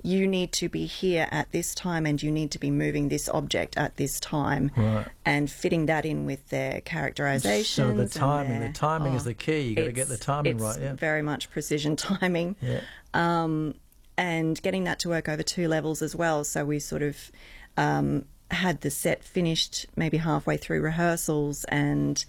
you need to be here at this time and you need to be moving this object at this time, and fitting that in with their characterizations. So the timing is the key. You've got to get the timing right. It's very much precision timing. Yeah. And getting that to work over 2 levels as well. So we sort of had the set finished maybe halfway through rehearsals, and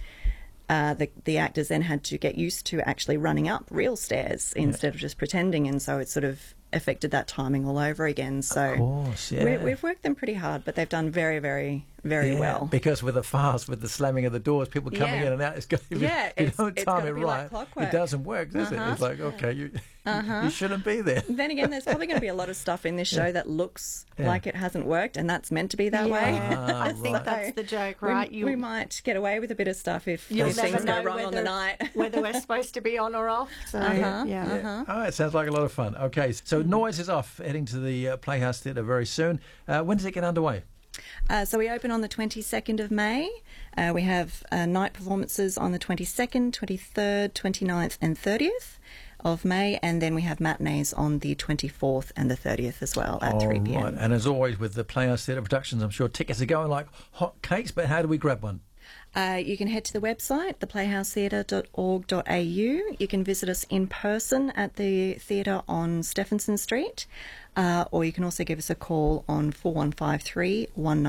the actors then had to get used to actually running up real stairs instead of just pretending, and so it sort of affected that timing all over again. So of course, yeah. we've worked them pretty hard, but they've done very, very, very well. Because with the fast, with the slamming of the doors, people coming in and out, it's going to be, you don't time it right, like it doesn't work, does it? It's like, okay, you shouldn't be there. Then again, there's probably going to be a lot of stuff in this show that looks like it hasn't worked, and that's meant to be that way. I think that's the joke, right? We might get away with a bit of stuff if things go wrong on the night. Whether we're supposed to be on or off. So, Oh, it sounds like a lot of fun. Okay, so Noise is off, heading to the Playhouse Theatre very soon. When does it get underway? So we open on the 22nd of May. We have night performances on the 22nd, 23rd, 29th and 30th of May, and then we have matinees on the 24th and the 30th as well at 3 p.m. Right. And as always with the Playhouse Theatre Productions, I'm sure tickets are going like hot cakes, but how do we grab one? You can head to the website, theplayhousetheatre.org.au. You can visit us in person at the theatre on Stephenson Street, or you can also give us a call on 4153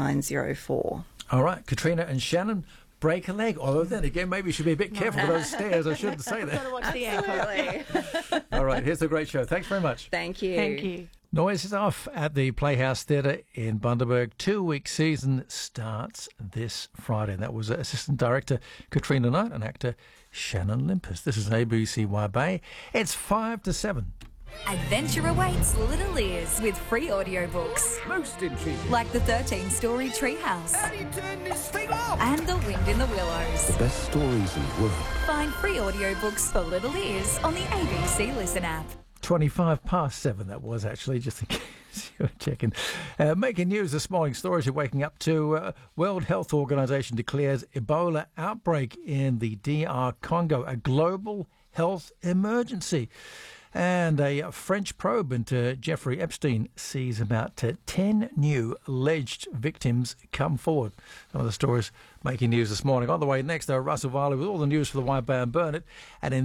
1904. All right, Katrina and Shannon, break a leg. Although then again, maybe you should be a bit careful with those stairs. I shouldn't say that. Got to watch the airport. All right, here's the great show. Thanks very much. Thank you. Thank you. Noise is off at the Playhouse Theatre in Bundaberg. 2-week season starts this Friday. That was Assistant Director Katrina Knight and actor Shannon Limpus. This is ABCY Bay. It's 5 to 7. Adventure awaits Little Ears with free audiobooks. Most intriguing. Like the 13-story Treehouse. How do you turn this thing off? And The Wind in the Willows. The best stories in the world. Find free audiobooks for Little Ears on the ABC Listen app. 25 past 7, that was actually, just in case you were checking. Making news this morning, stories you're waking up to. World Health Organization declares Ebola outbreak in the DR Congo a global health emergency. And a French probe into Jeffrey Epstein sees about 10 new alleged victims come forward. Some of the stories making news this morning. On the way next, Russell Viley with all the news for the White Bay and Burnett. And in